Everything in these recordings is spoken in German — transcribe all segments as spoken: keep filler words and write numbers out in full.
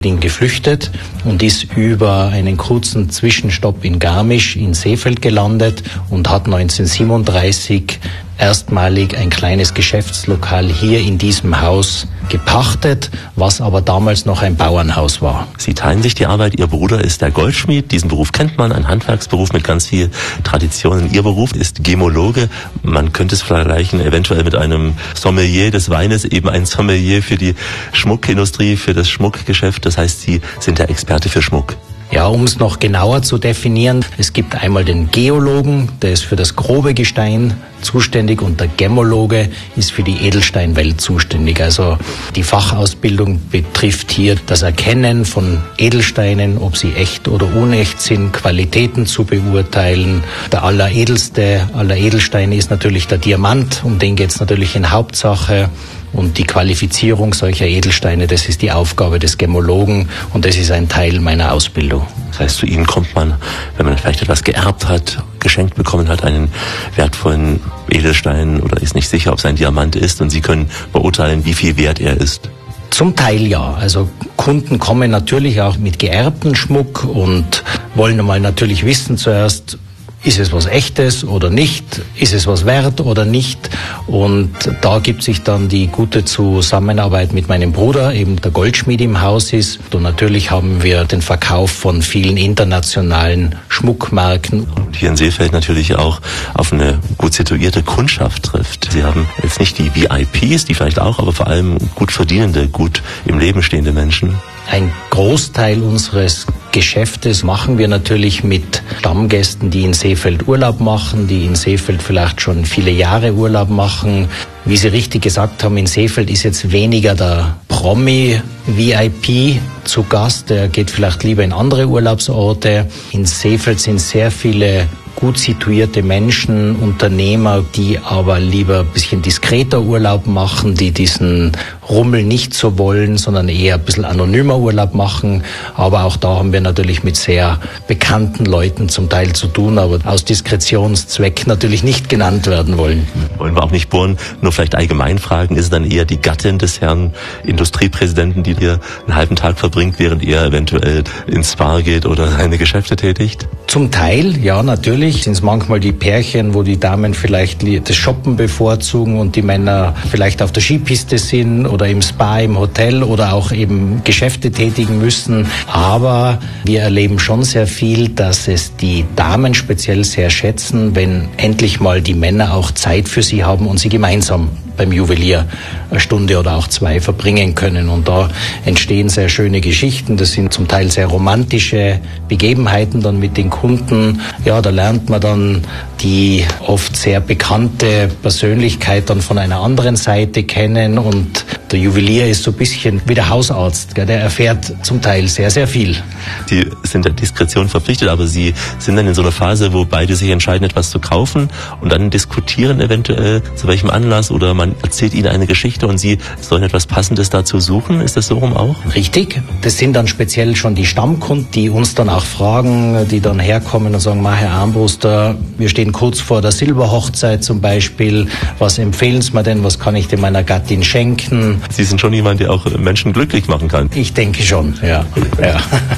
bin geflüchtet und ist über einen kurzen Zwischenstopp in Garmisch in Seefeld gelandet und hat neunzehnhundertsiebenunddreißig erstmalig ein kleines Geschäftslokal hier in diesem Haus gepachtet, was aber damals noch ein Bauernhaus war. Sie teilen sich die Arbeit. Ihr Bruder ist der Goldschmied. Diesen Beruf kennt man, ein Handwerksberuf mit ganz viel Tradition. Ihr Beruf ist Gemologe. Man könnte es vergleichen eventuell mit einem Sommelier des Weines, eben ein Sommelier für die Schmuckindustrie, für das Schmuckgeschäft. Das heißt, Sie sind der Experte für Schmuck. Ja, um es noch genauer zu definieren, es gibt einmal den Geologen, der ist für das grobe Gestein zuständig, und der Gemmologe ist für die Edelsteinwelt zuständig. Also die Fachausbildung betrifft hier das Erkennen von Edelsteinen, ob sie echt oder unecht sind, Qualitäten zu beurteilen. Der alleredelste aller Edelsteine ist natürlich der Diamant, um den geht es natürlich in Hauptsache. Und die Qualifizierung solcher Edelsteine, das ist die Aufgabe des Gemmologen, und das ist ein Teil meiner Ausbildung. Das heißt, zu Ihnen kommt man, wenn man vielleicht etwas geerbt hat, geschenkt bekommen hat, einen wertvollen Edelstein, oder ist nicht sicher, ob es ein Diamant ist, und Sie können beurteilen, wie viel wert er ist. Zum Teil ja. Also Kunden kommen natürlich auch mit geerbten Schmuck und wollen einmal natürlich wissen zuerst, ist es was Echtes oder nicht? Ist es was wert oder nicht? Und da gibt sich dann die gute Zusammenarbeit mit meinem Bruder, eben der Goldschmied im Haus ist. Und natürlich haben wir den Verkauf von vielen internationalen Schmuckmarken. Und hier in Seefeld natürlich auch auf eine gut situierte Kundschaft trifft. Sie haben jetzt nicht die V I Ps, die vielleicht auch, aber vor allem gut verdienende, gut im Leben stehende Menschen. Ein Großteil unseres Geschäftes machen wir natürlich mit Stammgästen, die in Seefeld Urlaub machen, die in Seefeld vielleicht schon viele Jahre Urlaub machen. Wie Sie richtig gesagt haben, in Seefeld ist jetzt weniger der Promi-V I P zu Gast, der geht vielleicht lieber in andere Urlaubsorte. In Seefeld sind sehr viele gut situierte Menschen, Unternehmer, die aber lieber ein bisschen diskreter Urlaub machen, die diesen Rummel nicht so wollen, sondern eher ein bisschen anonymer Urlaub machen. Aber auch da haben wir natürlich mit sehr bekannten Leuten zum Teil zu tun, aber aus Diskretionszweck natürlich nicht genannt werden wollen. Wollen wir auch nicht bohren, nur vielleicht allgemein fragen, ist es dann eher die Gattin des Herrn Industriepräsidenten, die hier einen halben Tag verbringt, während er eventuell ins Spa geht oder seine Geschäfte tätigt? Zum Teil, ja, natürlich sind es manchmal die Pärchen, wo die Damen vielleicht das Shoppen bevorzugen und die Männer vielleicht auf der Skipiste sind oder im Spa, im Hotel oder auch eben Geschäfte tätigen müssen. Aber wir erleben schon sehr viel, dass es die Damen speziell sehr schätzen, wenn endlich mal die Männer auch Zeit für sie haben und sie gemeinsam beim Juwelier eine Stunde oder auch zwei verbringen können. Und da entstehen sehr schöne Geschichten. Das sind zum Teil sehr romantische Begebenheiten dann mit den Kunden. Ja, da lernt man dann die oft sehr bekannte Persönlichkeit dann von einer anderen Seite kennen, und der Juwelier ist so ein bisschen wie der Hausarzt, der erfährt zum Teil sehr, sehr viel. Sie sind der Diskretion verpflichtet, aber Sie sind dann in so einer Phase, wo beide sich entscheiden, etwas zu kaufen und dann diskutieren eventuell, zu welchem Anlass, oder man erzählt Ihnen eine Geschichte und Sie sollen etwas Passendes dazu suchen. Ist das so rum auch? Richtig. Das sind dann speziell schon die Stammkunden, die uns dann auch fragen, die dann herkommen und sagen, Ma, Herr Armbruster, wir stehen kurz vor der Silberhochzeit zum Beispiel. Was empfehlen Sie mir denn? Was kann ich denn meiner Gattin schenken? Sie sind schon jemand, der auch Menschen glücklich machen kann. Ich denke schon, ja. ja.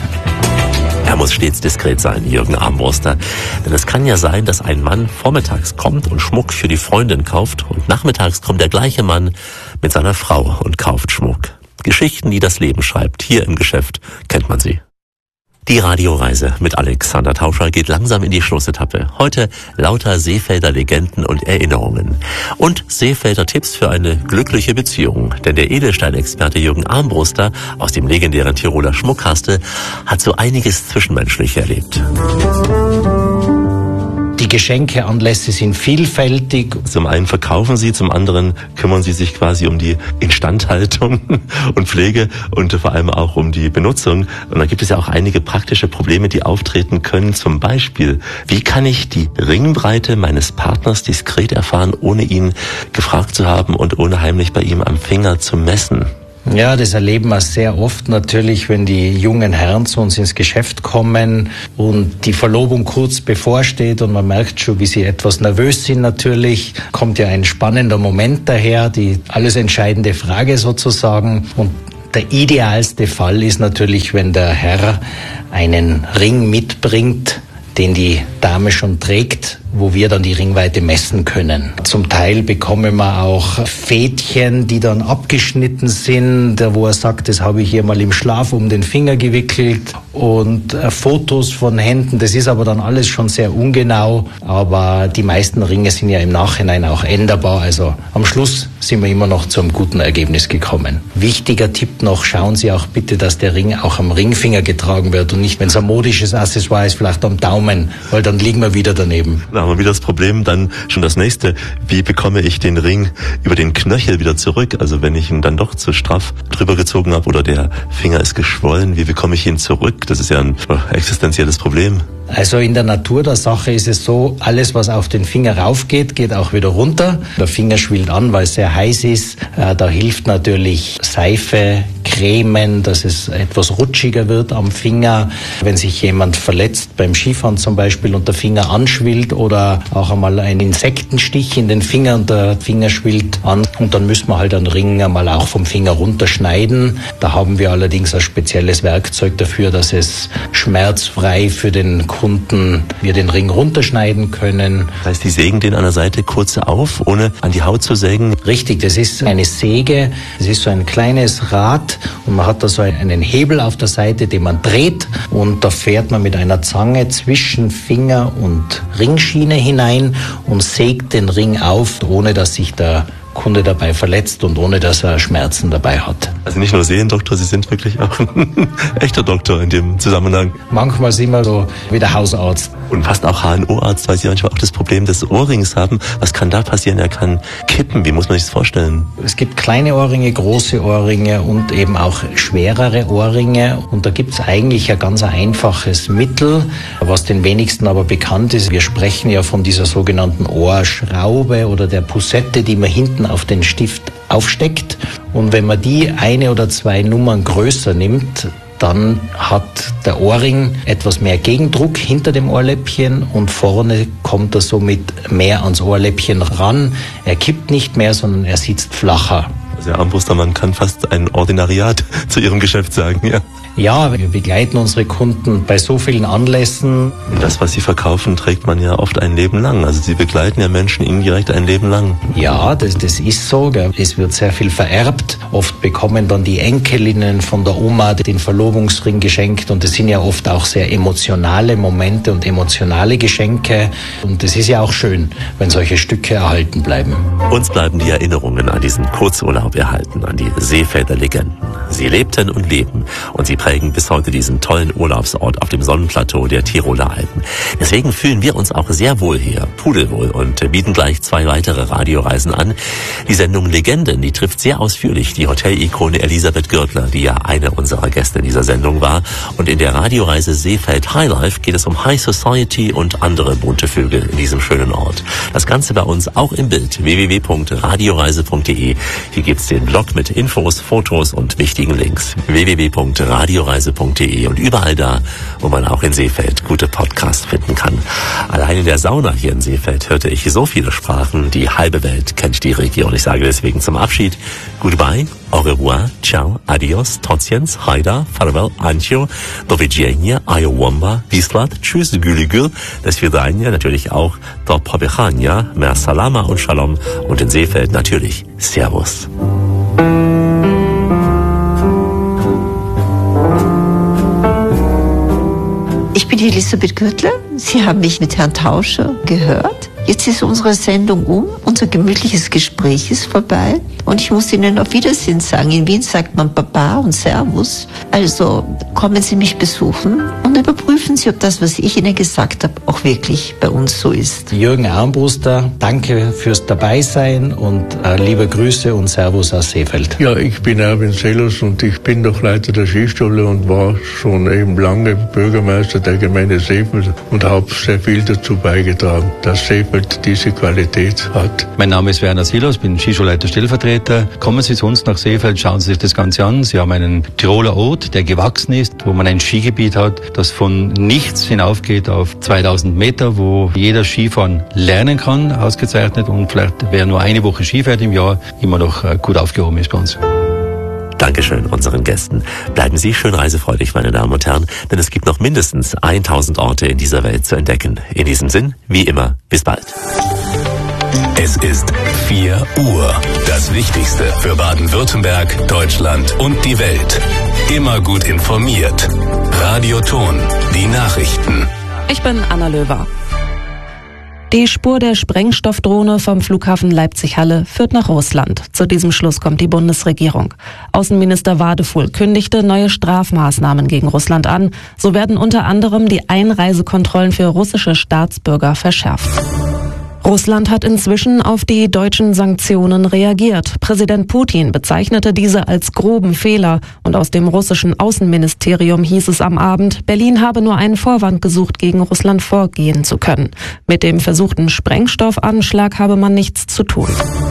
Er muss stets diskret sein, Jürgen Armbruster. Denn es kann ja sein, dass ein Mann vormittags kommt und Schmuck für die Freundin kauft, und nachmittags kommt der gleiche Mann mit seiner Frau und kauft Schmuck. Geschichten, die das Leben schreibt. Hier im Geschäft kennt man sie. Die Radioreise mit Alexander Tauscher geht langsam in die Schlussetappe. Heute lauter Seefelder Legenden und Erinnerungen. Und Seefelder Tipps für eine glückliche Beziehung. Denn der Edelsteinexperte Jürgen Armbruster aus dem legendären Tiroler Schmuckkastel hat so einiges Zwischenmenschlich erlebt. Die Geschenkeanlässe sind vielfältig. Zum einen verkaufen Sie, zum anderen kümmern Sie sich quasi um die Instandhaltung und Pflege und vor allem auch um die Benutzung. Und da gibt es ja auch einige praktische Probleme, die auftreten können. Zum Beispiel, wie kann ich die Ringbreite meines Partners diskret erfahren, ohne ihn gefragt zu haben und ohne heimlich bei ihm am Finger zu messen? Ja, das erleben wir sehr oft natürlich, wenn die jungen Herren zu uns ins Geschäft kommen und die Verlobung kurz bevorsteht und man merkt schon, wie sie etwas nervös sind natürlich. Kommt ja ein spannender Moment daher, die alles entscheidende Frage sozusagen. Und Der idealste Fall ist natürlich, wenn der Herr einen Ring mitbringt, den die Dame schon trägt, wo wir dann die Ringweite messen können. Zum Teil bekommen wir auch Fädchen, die dann abgeschnitten sind, wo er sagt, das habe ich hier mal im Schlaf um den Finger gewickelt, und äh, Fotos von Händen. Das ist aber dann alles schon sehr ungenau, aber die meisten Ringe sind ja im Nachhinein auch änderbar. Also am Schluss sind wir immer noch zu einem guten Ergebnis gekommen. Wichtiger Tipp noch, schauen Sie auch bitte, dass der Ring auch am Ringfinger getragen wird und nicht, wenn es ein modisches Accessoire ist, vielleicht am Daumen, weil dann liegen wir wieder daneben. Da haben wir wieder das Problem, dann schon das nächste. Wie bekomme ich den Ring über den Knöchel wieder zurück? Also wenn ich ihn dann doch zu straff drüber gezogen habe oder der Finger ist geschwollen, wie bekomme ich ihn zurück? Das ist ja ein existenzielles Problem. Also in der Natur der Sache ist es so, alles was auf den Finger raufgeht, geht auch wieder runter. Der Finger schwillt an, weil es sehr heiß ist. Äh, da hilft natürlich Seife, Cremen, dass es etwas rutschiger wird am Finger. Wenn sich jemand verletzt beim Skifahren zum Beispiel und der Finger anschwillt, oder auch einmal ein Insektenstich in den Finger und der Finger schwillt an, und dann müssen wir halt einen Ring einmal auch vom Finger runterschneiden. Da haben wir allerdings ein spezielles Werkzeug dafür, dass es schmerzfrei für den Kunden wir den Ring runterschneiden können. Das heißt, die sägen den an der Seite kurz auf, ohne an die Haut zu sägen? Richtig, das ist eine Säge, das ist so ein kleines Rad und man hat da so einen Hebel auf der Seite, den man dreht, und da fährt man mit einer Zange zwischen Finger und Ringschiene hinein und sägt den Ring auf, ohne dass sich der Kunde dabei verletzt und ohne dass er Schmerzen dabei hat. Also nicht nur Seriendoktor, Sie sind wirklich auch ein echter Doktor in dem Zusammenhang. Manchmal sind wir so wie der Hausarzt. Und fast auch H N O-Arzt, weil Sie manchmal auch das Problem des Ohrrings haben. Was kann da passieren? Er kann kippen. Wie muss man sich das vorstellen? Es gibt kleine Ohrringe, große Ohrringe und eben auch schwerere Ohrringe. Und da gibt es eigentlich ein ganz einfaches Mittel, was den wenigsten aber bekannt ist. Wir sprechen ja von dieser sogenannten Ohrschraube oder der Poussette, die man hinten auf den Stift aufsteckt. Und wenn man die eine oder zwei Nummern größer nimmt, dann hat der Ohrring etwas mehr Gegendruck hinter dem Ohrläppchen und vorne kommt er somit mehr ans Ohrläppchen ran. Er kippt nicht mehr, sondern er sitzt flacher. Also Herr Armbruster, man kann fast ein Ordinariat zu Ihrem Geschäft sagen, ja. Ja, wir begleiten unsere Kunden bei so vielen Anlässen. Das, was Sie verkaufen, trägt man ja oft ein Leben lang. Also Sie begleiten ja Menschen indirekt ein Leben lang. Ja, das, das ist so. Gell. Es wird sehr viel vererbt. Oft bekommen dann die Enkelinnen von der Oma den Verlobungsring geschenkt. Und das sind ja oft auch sehr emotionale Momente und emotionale Geschenke. Und es ist ja auch schön, wenn solche Stücke erhalten bleiben. Uns bleiben die Erinnerungen an diesen Kurzurlaub erhalten, an die Seefelder Legenden. Sie lebten und leben und sie prägen bis heute diesen tollen Urlaubsort auf dem Sonnenplateau der Tiroler Alpen. Deswegen fühlen wir uns auch sehr wohl hier, pudelwohl, und bieten gleich zwei weitere Radioreisen an. Die Sendung Legenden, die trifft sehr ausführlich die Hotel-Ikone Elisabeth Gürtler, die ja eine unserer Gäste in dieser Sendung war. Und in der Radioreise Seefeld Highlife geht es um High Society und andere bunte Vögel in diesem schönen Ort. Das Ganze bei uns auch im Bild, w w w punkt radioreise punkt d e. Hier gibt's den Blog mit Infos, Fotos und wichtigen Links. w w w punkt radioreise punkt d e und überall da, wo man auch in Seefeld gute Podcasts finden kann. Allein in der Sauna hier in Seefeld hörte ich so viele Sprachen, die halbe Welt kennt die Region. Ich sage deswegen zum Abschied Goodbye, au revoir, ciao, adios, tociens, haida, farewell, ancio, do widzenia, ayowamba, wislat, tschüss, güligül, das Vidania, natürlich auch do pobechania, mer salama und shalom, und in Seefeld natürlich Servus. Ich bin Elisabeth Gürtler. Sie haben mich mit Herrn Tauscher gehört. Jetzt ist unsere Sendung um. Unser gemütliches Gespräch ist vorbei. Und ich muss Ihnen auf Wiedersehen sagen. In Wien sagt man Baba und Servus. Also kommen Sie mich besuchen und überprüfen Sie, ob das, was ich Ihnen gesagt habe, auch wirklich bei uns so ist. Jürgen Armbruster, danke fürs Dabeisein und äh, liebe Grüße und Servus aus Seefeld. Ja, ich bin Erwin Sellers und ich bin doch Leiter der Skischule und war schon eben lange Bürgermeister der Gemeinde Seefeld und habe sehr viel dazu beigetragen, dass Seefeld diese Qualität hat. Mein Name ist Werner Silos, bin Skischulleiter Stellvertreter. Kommen Sie zu uns nach Seefeld, schauen Sie sich das Ganze an. Sie haben einen Tiroler Ort, der gewachsen ist, wo man ein Skigebiet hat, das von nichts hinaufgeht auf zweitausend Meter, wo jeder Skifahren lernen kann, ausgezeichnet, und vielleicht wer nur eine Woche Ski fährt im Jahr, immer noch gut aufgehoben ist bei uns. Dankeschön unseren Gästen. Bleiben Sie schön reisefreudig, meine Damen und Herren, denn es gibt noch mindestens tausend Orte in dieser Welt zu entdecken. In diesem Sinn, wie immer, bis bald. Es ist vier Uhr. Das Wichtigste für Baden-Württemberg, Deutschland und die Welt. Immer gut informiert. Radioton, die Nachrichten. Ich bin Anna Löwer. Die Spur der Sprengstoffdrohne vom Flughafen Leipzig-Halle führt nach Russland. Zu diesem Schluss kommt die Bundesregierung. Außenminister Wadefuhl kündigte neue Strafmaßnahmen gegen Russland an. So werden unter anderem die Einreisekontrollen für russische Staatsbürger verschärft. Russland hat inzwischen auf die deutschen Sanktionen reagiert. Präsident Putin bezeichnete diese als groben Fehler und aus dem russischen Außenministerium hieß es am Abend, Berlin habe nur einen Vorwand gesucht, gegen Russland vorgehen zu können. Mit dem versuchten Sprengstoffanschlag habe man nichts zu tun.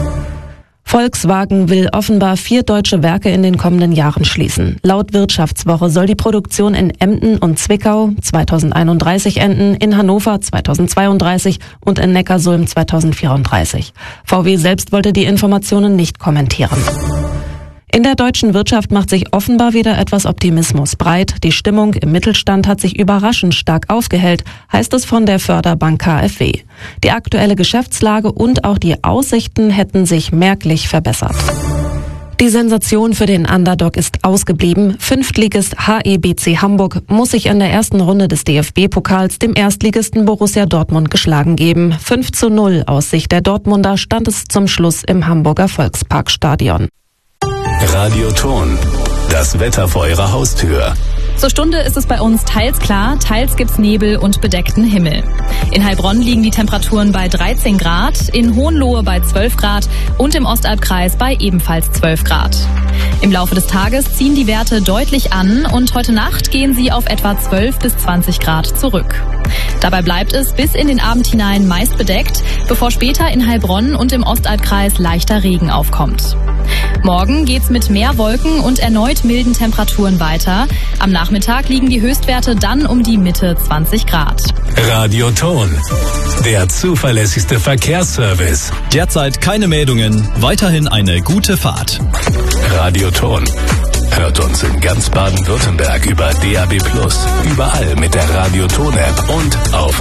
Volkswagen will offenbar vier deutsche Werke in den kommenden Jahren schließen. Laut Wirtschaftswoche soll die Produktion in Emden und Zwickau zweitausendeinunddreißig enden, in Hannover zweitausendzweiunddreißig und in Neckarsulm zweitausendvierunddreißig. V W selbst wollte die Informationen nicht kommentieren. In der deutschen Wirtschaft macht sich offenbar wieder etwas Optimismus breit. Die Stimmung im Mittelstand hat sich überraschend stark aufgehellt, heißt es von der Förderbank K f W. Die aktuelle Geschäftslage und auch die Aussichten hätten sich merklich verbessert. Die Sensation für den Underdog ist ausgeblieben. Fünftligist H E B C Hamburg muss sich in der ersten Runde des D F B-Pokals dem Erstligisten Borussia Dortmund geschlagen geben. fünf zu null aus Sicht der Dortmunder stand es zum Schluss im Hamburger Volksparkstadion. Radioton, das Wetter vor Ihrer Haustür. Zur Stunde ist es bei uns teils klar, teils gibt's Nebel und bedeckten Himmel. In Heilbronn liegen die Temperaturen bei dreizehn Grad, in Hohenlohe bei zwölf Grad und im Ostalbkreis bei ebenfalls zwölf Grad. Im Laufe des Tages ziehen die Werte deutlich an und heute Nacht gehen sie auf etwa zwölf bis zwanzig Grad zurück. Dabei bleibt es bis in den Abend hinein meist bedeckt, bevor später in Heilbronn und im Ostalbkreis leichter Regen aufkommt. Morgen geht's mit mehr Wolken und erneut milden Temperaturen weiter. Am Nachmittag liegen die Höchstwerte dann um die Mitte zwanzig Grad. Radioton, der zuverlässigste Verkehrsservice. Derzeit keine Meldungen, weiterhin eine gute Fahrt. Radioton. Hört uns in ganz Baden-Württemberg über D A B plus, überall mit der Radioton-App und auf